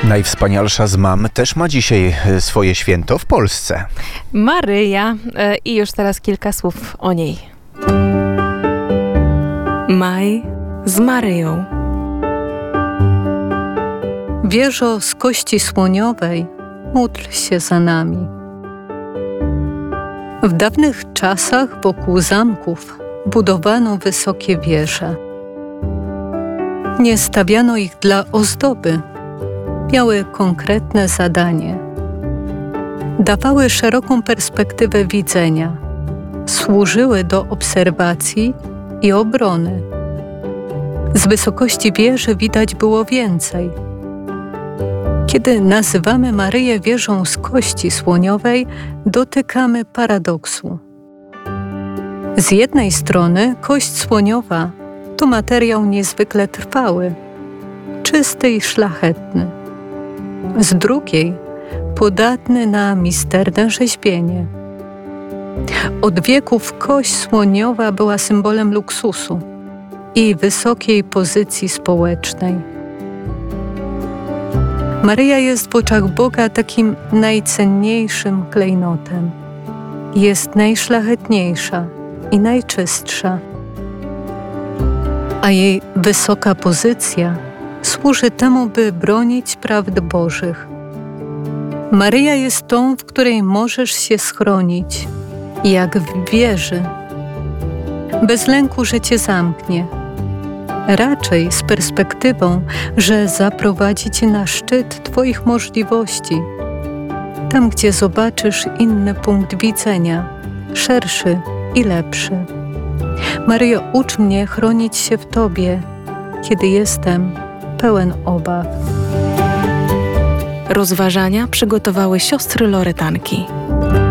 Najwspanialsza z mam też ma dzisiaj swoje święto w Polsce. Maryja. I już teraz kilka słów o niej. Maj z Maryją. Wieżo z kości słoniowej, módl się za nami. W dawnych czasach wokół zamków budowano wysokie wieże. Nie stawiano ich dla ozdoby. Miały konkretne zadanie. Dawały szeroką perspektywę widzenia. Służyły do obserwacji i obrony. Z wysokości wieży widać było więcej. Kiedy nazywamy Maryję wieżą z kości słoniowej, dotykamy paradoksu. Z jednej strony kość słoniowa to materiał niezwykle trwały, czysty i szlachetny. Z drugiej podatny na misterne rzeźbienie. Od wieków kość słoniowa była symbolem luksusu i wysokiej pozycji społecznej. Maryja jest w oczach Boga takim najcenniejszym klejnotem. Jest najszlachetniejsza i najczystsza. A jej wysoka pozycja służy temu, by bronić prawd Bożych. Maryja jest tą, w której możesz się schronić, jak w wieży. Bez lęku, że cię zamknie. Raczej z perspektywą, że zaprowadzi cię na szczyt twoich możliwości. Tam, gdzie zobaczysz inny punkt widzenia, szerszy i lepszy. Maryjo, ucz mnie chronić się w Tobie, kiedy jestem pełen obaw. Rozważania przygotowały siostry Loretanki.